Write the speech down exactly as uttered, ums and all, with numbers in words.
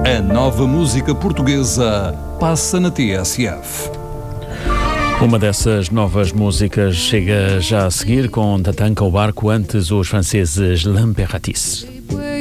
A nova música portuguesa passa na T S F. Uma dessas novas músicas chega já a seguir com Tatanka o Barco, antes os franceses L'Impératrice.